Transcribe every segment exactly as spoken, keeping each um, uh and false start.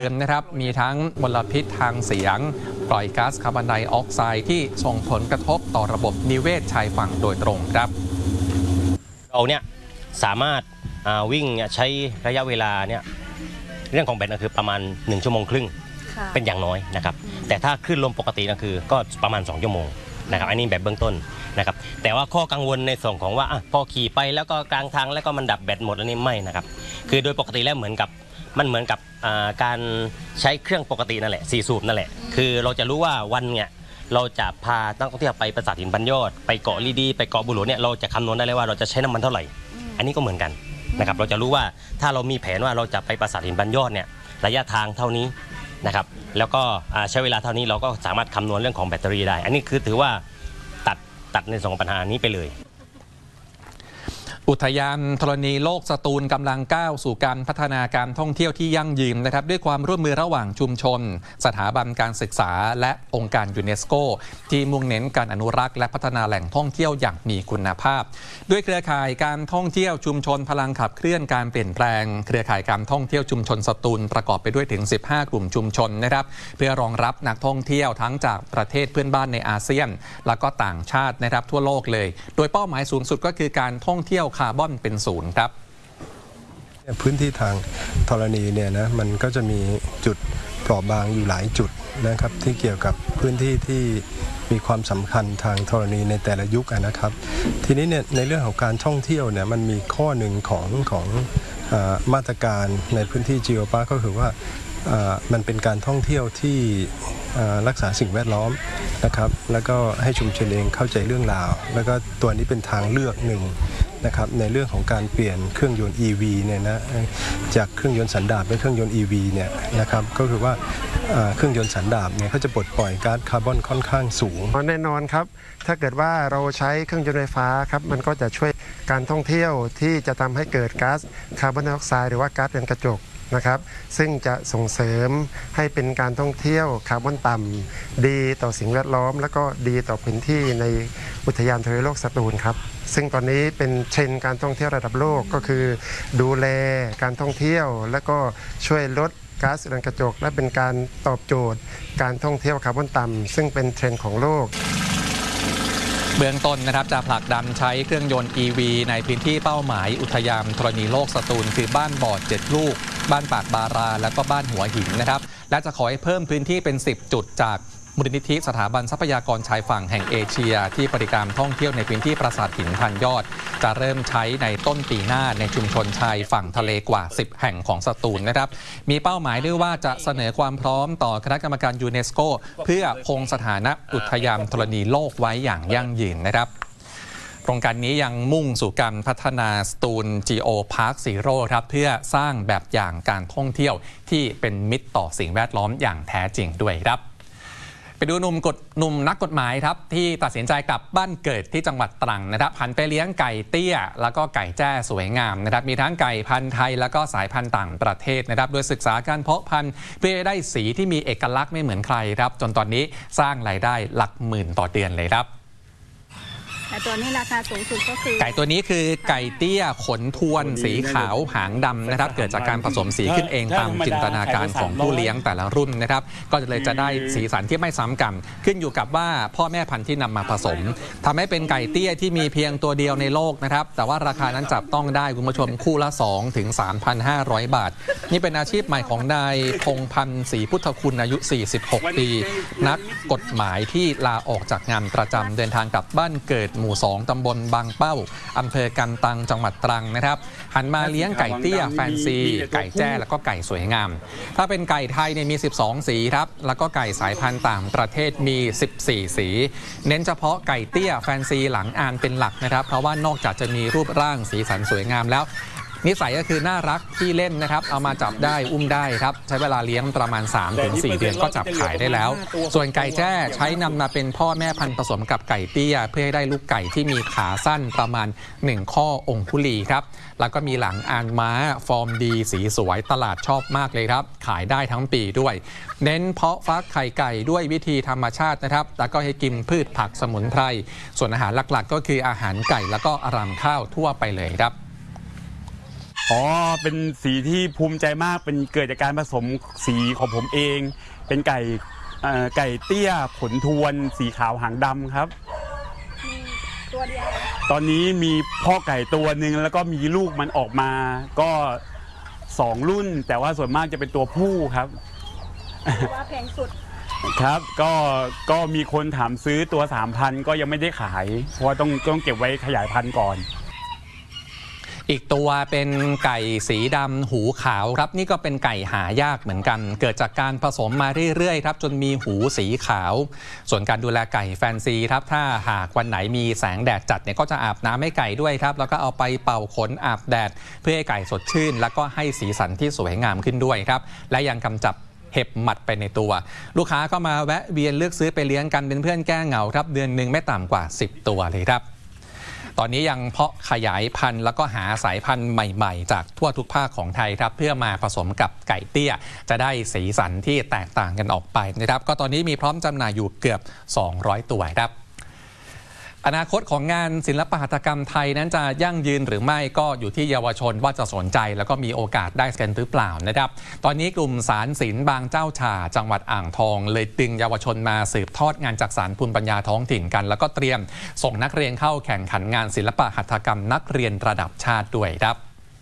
เดิมนะครับมีทั้งมลพิษทางเสียงปล่อยก๊าซคาร์บอนไดออกไซด์ที่ส่งผลกระทบต่อระบบนิเวศชายฝั่งโดยตรงครับเราเนี่ยสามารถวิ่งใช้ระยะเวลาเนี่ยเรื่องของแบตก็คือประมาณหนึ่งชั่วโมงครึ่งเป็นอย่างน้อยนะครับแต่ถ้าคลื่นลมปกติก็คือก็ประมาณสองชั่วโมงนะครับอันนี้แบบเบื้องต้นนะครับแต่ว่าข้อกังวลในส่วนของว่าพอขี่ไปแล้วก็กลางทางแล้วก็มันดับแบตหมดอันนี้ไม่นะครับคือโดยปกติแล้วเหมือนกับมันเหมือนกับการใช้เครื่องปกตินั่นแหละสี่สูบนั่นแหละคือเราจะรู้ว่าวันเนี่ยเราจะพานักท่องเที่ยวไปปราสาทหินพันยอดไปเกาะลีดีไปเกาะบุหลวงเนี่ยเราจะคำนวณได้เลยว่าเราจะใช้น้ำมันเท่าไหร่อันนี้ก็เหมือนกันนะครับเราจะรู้ว่าถ้าเรามีแผนว่าเราจะไปปราสาทหินพันยอดเนี่ยระยะทางเท่านี้นะครับแล้วก็ใช้เวลาเท่านี้เราก็สามารถคำนวณเรื่องของแบตเตอรี่ได้อันนี้คือถือว่าตัดตัดในสองปัญหานี้ไปเลยอุทยานธรณีโลกสตูลกำลังก้าวสู่การพัฒนาการท่องเที่ยวที่ยั่งยืนนะครับด้วยความร่วมมือระหว่างชุมชนสถาบันการศึกษาและองค์การยูเนสโกที่มุ่งเน้นการอนุรักษ์และพัฒนาแหล่งท่องเที่ยวอย่างมีคุณภาพด้วยเครือข่ายการท่องเที่ยวชุมชนพลังขับเคลื่อนการเปลี่ยนแปลงเครือข่ายการท่องเที่ยวชุมชนสตูลประกอบไปด้วยถึงสิบห้ากลุ่มชุมชนนะครับเพื่อรองรับนักท่องเที่ยวทั้งจากประเทศเพื่อนบ้านในอาเซียนแล้วก็ต่างชาตินะครับทั่วโลกเลยโดยเป้าหมายสูงสุดก็คือการท่องเที่ยวคาร์บอนเป็นศูนย์ครับพื้นที่ทางธรณีเนี่ยนะมันก็จะมีจุดเปราะบางอยู่หลายจุดนะครับที่เกี่ยวกับพื้นที่ที่มีความสำคัญทางธรณีในแต่ละยุคนะครับทีนี้เนี่ยในเรื่องของการท่องเที่ยวเนี่ยมันมีข้อหนึ่งของของมาตรการในพื้นที่จีโอปาร์คก็คือว่ามันเป็นการท่องเที่ยวที่รักษาสิ่งแวดล้อมนะครับแล้วก็ให้ชุมชนเองเข้าใจเรื่องราวแล้วก็ตัวนี้เป็นทางเลือกหนึ่งนะครับในเรื่องของการเปลี่ยนเครื่องยนต์ อี วี เนี่ยนะจากเครื่องยนต์สันดาปเป็นเครื่องยนต์ อี วี เนี่ยนะครับก็คือว่าเครื่องยนต์สันดาปเนี่ยเขาจะปลดปล่อยก๊าซคาร์บอนค่อนข้างสูงแน่นอนครับถ้าเกิดว่าเราใช้เครื่องยนต์ไฟฟ้าครับมันก็จะช่วยการท่องเที่ยวที่จะทำให้เกิดก๊าซคาร์บอนไดออกไซด์หรือว่าก๊าซเรือนกระจกนะครับซึ่งจะส่งเสริมให้เป็นการท่องเที่ยวคาร์บอนต่ำดีต่อสิ่งแวดล้อมและก็ดีต่อพื้นที่ในอุทยานธรณีโลกสตูลครับซึ่งตอนนี้เป็นเทรนด์การท่องเที่ยวระดับโลกก็คือดูแลการท่องเที่ยวและก็ช่วยลดก๊าซเรือนกระจกและเป็นการตอบโจทย์การท่องเที่ยวคาร์บอนต่ำซึ่งเป็นเทรนด์ของโลกเบื้องต้นนะครับจะผลักดันใช้เครื่องยนต์ อี วี ในพื้นที่เป้าหมายอุทยานธรณีโลกสตูลคือบ้านบ่อเจ็ดลูกบ้านปากบาราและก็บ้านหัวหินนะครับและจะขอให้เพิ่มพื้นที่เป็นสิบจุดจากมูลนิธิสถาบันทรัพยากรชายฝั่งแห่งเอเชียที่บริการท่องเที่ยวในพื้นที่ปราสาทหินพันยอดจะเริ่มใช้ในต้นปีหน้าในชุมชนชายฝั่งทะเลกว่าสิบแห่งของสตูลนะครับมีเป้าหมายด้วยว่าจะเสนอความพร้อมต่อคณะกรรมการยูเนสโกเพื่อคงสถานะอุทยานธรณีโลกไว้อย่างยั่งยืนนะครับโครงการนี้ยังมุ่งสู่การพัฒนาสตูล จี โอ Park Zero ครับเพื่อสร้างแบบอย่างการท่องเที่ยวที่เป็นมิตรต่อสิ่งแวดล้อมอย่างแท้จริงด้วยครับไปดูหนุ่มกฎหนุ่มนักกฎหมายครับที่ตัดสินใจกลับบ้านเกิดที่จังหวัดตรังนะครับหันไปเลี้ยงไก่เตี้ยแล้วก็ไก่แจ้สวยงามนะครับมีทั้งไก่พันธุ์ไทยแล้วก็สายพันธุ์ต่างประเทศนะครับโดยศึกษาการเพาะพันธุ์เพื่อได้สีที่มีเอกลักษณ์ไม่เหมือนใครครับจนตอนนี้สร้างรายได้หลักหมื่นต่อเดือนเลยครับแต่ตัวนี้ราคาสูงสุดก็คือไก่ตัวนี้คือไก่เตี้ยขนทวนสีขาวหางดำนะครับเกิดจากการผสมสีขึ้นเองตามจินตนาการของผู้เลี้ยงแต่ละรุ่นนะครับก็เลยจะได้สีสันที่ไม่ซ้ำกันขึ้นอยู่กับว่าพ่อแม่พันธุ์ที่นำมาผสมทำให้เป็นไก่เตี้ยที่มีเพียงตัวเดียวในโลกนะครับแต่ว่าราคานั้นจับต้องได้คุณผู้ชมคู่ละ สองถึงสามพันห้าร้อย บาทนี่เป็นอาชีพใหม่ของนายพงพันธ์ศรีพุทธคุณอายุสี่สิบหกปีนักกฎหมายที่ลาออกจากงานประจำเดินทางกลับบ้านเกิดหมู่สองตำบลบางเป้าอำเภอกันตังจังหวัดตรังนะครับหันมาเลี้ยงไก่เตี้ยแฟนซีไก่แจ้แล้วก็ไก่สวยงามถ้าเป็นไก่ไทยเนี่ยมีสิบสองสีครับแล้วก็ไก่สายพันธุ์ต่างประเทศมีสิบสี่สีเน้นเฉพาะไก่เตี้ยแฟนซีหลังอ่านเป็นหลักนะครับเพราะว่านอกจากจะมีรูปร่างสีสันสวยงามแล้วนิสัยก็คือน่ารักที่เล่นนะครับเอามาจับได้อุ้มได้ครับใช้เวลาเลี้ยงประมาณ สามถึงสี่ เดือนก็จับขายได้แล้วส่วนไก่แจ้ใช้นำมาเป็นพ่อแม่พันธุ์ผสมกับไก่เตี้ยเพื่อให้ได้ลูกไก่ที่มีขาสั้นประมาณหนึ่งข้อองคุลีครับแล้วก็มีหลังอานม้าฟอร์มดีสีสวยตลาดชอบมากเลยครับขายได้ทั้งปีด้วยเน้นเพาะฟักไข่ไก่ด้วยวิธีธรรมชาตินะครับแล้วก็ให้กินพืชผักสมุนไพรส่วนอาหารหลักๆก็คืออาหารไก่แล้วก็รำข้าวทั่วไปเลยครับอ๋อเป็นสีที่ภูมิใจมากเป็นเกิดจากการผสมสีของผมเองเป็นไก่ไก่เตี้ยขนทวนสีขาวหางดำครับตัวเดียวตอนนี้มีพ่อไก่ตัวหนึ่งแล้วก็มีลูกมันออกมาก็สองรุ่นแต่ว่าส่วนมากจะเป็นตัวผู้ครับว่าแพงสุดครับก็ก็มีคนถามซื้อตัว สามพัน ก็ยังไม่ได้ขายเพราะว่าต้องต้องเก็บไว้ขยายพันธุ์ก่อนอีกตัวเป็นไก่สีดำหูขาวครับนี่ก็เป็นไก่หายากเหมือนกันเกิดจากการผสมมาเรื่อยๆครับจนมีหูสีขาวส่วนการดูแลไก่แฟนซีครับถ้าหากวันไหนมีแสงแดดจัดเนี่ยก็จะอาบน้ำให้ไก่ด้วยครับแล้วก็เอาไปเป่าขนอาบแดดเพื่อให้ไก่สดชื่นแล้วก็ให้สีสันที่สวยงามขึ้นด้วยครับและยังกำจัดเห็บหมัดไปในตัวลูกค้าก็มาแวะเวียนเลือกซื้อไปเลี้ยงกันเป็นเพื่อนแก้เหงาครับเดือนหนึ่งไม่ต่ำกว่าสิบตัวเลยครับตอนนี้ยังเพาะขยายพันธุ์แล้วก็หาสายพันธุ์ใหม่ๆจากทั่วทุกภาคของไทยครับเพื่อมาผสมกับไก่เตี้ยจะได้สีสันที่แตกต่างกันออกไปนะครับก็ตอนนี้มีพร้อมจำหน่ายอยู่เกือบสองร้อยตัวครับอนาคตของงานศิลปหัตถกรรมไทยนั้นจะยั่งยืนหรือไม่ก็อยู่ที่เยาวชนว่าจะสนใจแล้วก็มีโอกาสได้กันหรือเปล่านะครับตอนนี้กลุ่มสารศิลป์บางเจ้าฉ่าจังหวัดอ่างทองเลยดึงเยาวชนมาสืบทอดงานจักสานภูมิปัญญาท้องถิ่นกันแล้วก็เตรียมส่งนักเรียนเข้าแข่งขันงานศิลปหัตถกรรมนักเรียนระดับชาติด้วยครับ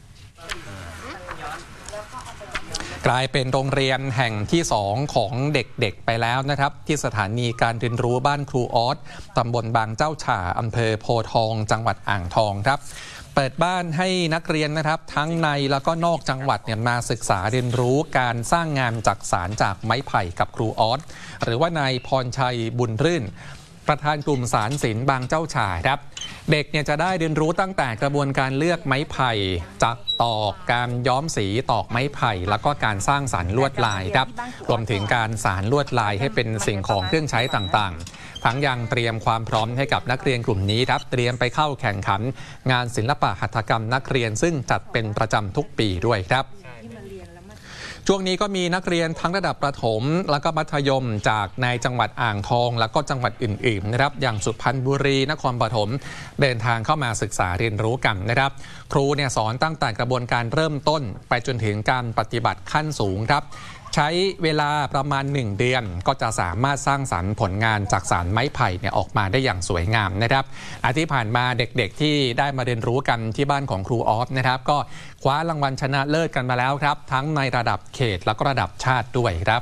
กลายเป็นโรงเรียนแห่งที่สองของเด็กๆไปแล้วนะครับที่สถานีการเรียนรู้บ้านครูออสตำบลบางเจ้าฉ่าอำเภอโพธิ์ทองจังหวัดอ่างทองครับเปิดบ้านให้นักเรียนนะครับทั้งในแล้วก็นอกจังหวัดเนี่ยมาศึกษาเรียนรู้การสร้างงานจักสานจากไม้ไผ่กับครูออสหรือว่านายพรชัยบุญรื่นประธานกลุ่มสารศิลป์บางเจ้าฉ่าครับเด็กเนี่ยจะได้เรียนรู้ตั้งแต่กระบวนการเลือกไม้ไผ่จักตอกการย้อมสีตอกไม้ไผ่แล้วก็การสร้างสรรค์ลวดลายครับรวมถึงการสานลวดลายให้เป็นสิ่งของเครื่องใช้ต่างๆทั้งยังเตรียมความพร้อมให้กับนักเรียนกลุ่มนี้ครับเตรียมไปเข้าแข่งขันงานศิลปหัตถกรรมนักเรียนซึ่งจัดเป็นประจำทุกปีด้วยครับช่วงนี้ก็มีนักเรียนทั้งระดับประถมแล้วก็มัธยมจากในจังหวัดอ่างทองแล้วก็จังหวัดอื่นๆนะครับอย่างสุพรรณบุรีนครปฐมเดินทางเข้ามาศึกษาเรียนรู้กันนะครับครูเนี่ยสอนตั้งแต่กระบวนการเริ่มต้นไปจนถึงการปฏิบัติขั้นสูงครับใช้เวลาประมาณหนึ่งเดือนก็จะสามารถสร้างสรรค์ผลงานจากสารไม้ไผ่เนี่ยออกมาได้อย่างสวยงามนะครับอาทิตย์ผ่านมาเด็กๆที่ได้มาเรียนรู้กันที่บ้านของครูออฟนะครับก็คว้ารางวัลชนะเลิศกันมาแล้วครับทั้งในระดับเขตและก็ระดับชาติด้วยครับ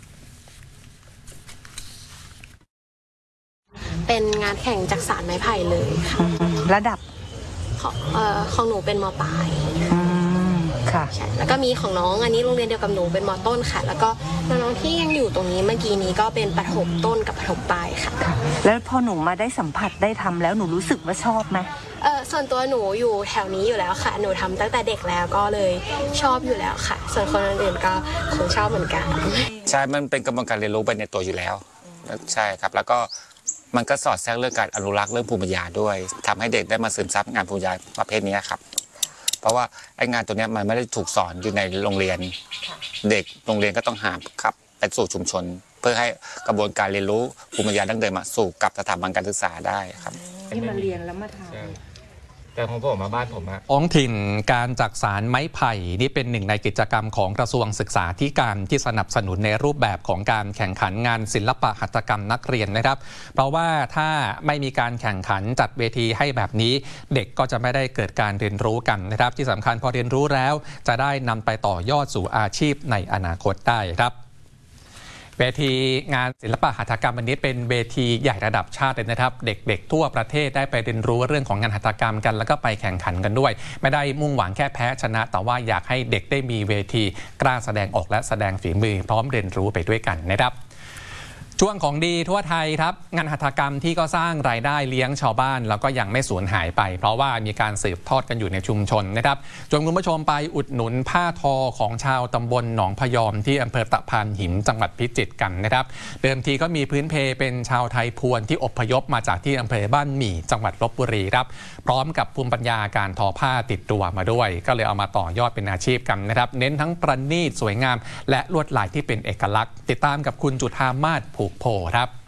เป็นงานแข่งจักสานไม้ไผ่เลยค่ะระดับของเอ่อของหนูเป็นม.ปลายค่ะแล้วก็มีของน้องอันนี้โรงเรียนเดียวกับหนูเป็นม.ต้นค่ะแล้วก็น้องๆที่ยังอยู่ตรงนี้เมื่อกี้นี้ก็เป็นประถมต้นกับประถมปลายค่ะแล้วพอหนูมาได้สัมผัสได้ทำแล้วหนูรู้สึกว่าชอบไหมเออส่วนตัวหนูอยู่แถวนี้อยู่แล้วค่ะหนูทำตั้งแต่เด็กแล้วก็เลยชอบอยู่แล้วค่ะส่วนคนอื่นๆก็คงชอบเหมือนกันใช่มันเป็นกระบวนการเรียนรู้ไปในตัวอยู่แล้วใช่ครับแล้วก็มันก็สอดแทรกเรื่องการอนุรักษ์เรื่องภูมิปัญญาด้วยทำให้เด็กได้มาซึมซับงานภูมิปัญญาประเภทนี้ครับเพราะว่าไอ้งานตัวนี้มันไม่ได้ถูกสอนอยู่ในโรงเรียนเด็กโรงเรียนก็ต้องหาครับไปสู่ชุมชนเพื่อให้กระบวนการเรียนรู้ภูมิปัญญาดั้งเดิมมาสู่กับสถาบันการศึกษาได้ครับที่มาเรียนแล้วมาทำแต่ของผมมาบ้านผมอะท้องถิ่นการจักสานไม้ไผ่นี่เป็นหนึ่งในกิจกรรมของกระทรวงศึกษาธิการที่สนับสนุนในรูปแบบของการแข่งขันงานศิลปหัตถกรรมนักเรียนนะครับเพราะว่าถ้าไม่มีการแข่งขันจัดเวทีให้แบบนี้เด็กก็จะไม่ได้เกิดการเรียนรู้กันนะครับที่สำคัญพอเรียนรู้แล้วจะได้นำไปต่อยอดสู่อาชีพในอนาคตได้ครับเวทีงานศิลปหัตถกรรมวันนี้เป็นเวทีใหญ่ระดับชาติเลยนะครับเด็กๆทั่วประเทศได้ไปเรียนรู้เรื่องของงานหัตถกรรมกันแล้วก็ไปแข่งขันกันด้วยไม่ได้มุ่งหวังแค่แพ้ชนะแต่ว่าอยากให้เด็กได้มีเวทีกล้าแสดงออกและแสดงฝีมือพร้อมเรียนรู้ไปด้วยกันนะครับช่วงของดีทั่วไทยครับงานหัตถกรรมที่ก็สร้างรายได้เลี้ยงชาวบ้านแล้วก็ยังไม่สูญหายไปเพราะว่ามีการสืบทอดกันอยู่ในชุมชนนะครับชวนคุณผู้ชมไปอุดหนุนผ้าทอของชาวตำบลหนองพยอมที่อำเภอตะพานหินจังหวัดพิจิตรกันนะครับเดิมทีก็มีพื้นเพเป็นชาวไทยพวนที่อพยพมาจากที่อำเภอบ้านหมี่จังหวัดลพบุรีครับพร้อมกับภูมิปัญญาการทอผ้าติดตัวมาด้วยก็เลยเอามาต่อยอดเป็นอาชีพกันนะครับเน้นทั้งประณีตสวยงามและลวดลายที่เป็นเอกลักษณ์ติดตามกับคุณจุฑามาศผูกโพครับ